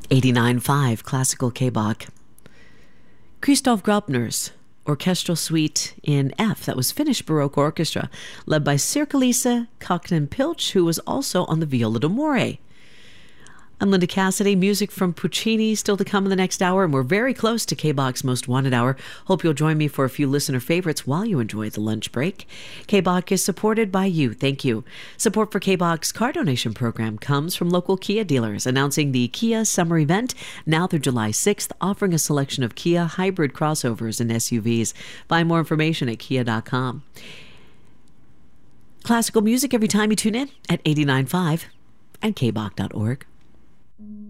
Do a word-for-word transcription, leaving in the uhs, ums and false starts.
eighty-nine point five Classical K-Bach. Christoph Graupner's Orchestral Suite in F, that was Finnish Baroque Orchestra, led by Sirkka-Liisa Kakinen-Pilch, who was also on the viola d'amore. I'm Linda Cassidy. Music from Puccini still to come in the next hour, and we're very close to K-Bach's Most Wanted Hour. Hope you'll join me for a few listener favorites while you enjoy the lunch break. K-Bach is supported by you. Thank you. Support for K-Bach's car donation program comes from local Kia dealers, announcing the Kia Summer Event now through July sixth, offering a selection of Kia hybrid crossovers and S U Vs. Find more information at kia dot com. Classical music every time you tune in at eighty-nine point five and k bach dot org.